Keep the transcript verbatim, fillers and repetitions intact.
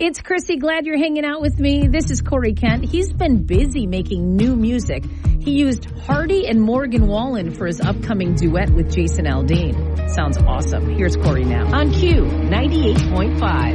It's Chrissy. Glad you're hanging out with me. This is Corey Kent. He's been busy making new music. He used Hardy and Morgan Wallen for his upcoming duet with Jason Aldean. Sounds awesome. Here's Corey now on Q ninety-eight point five.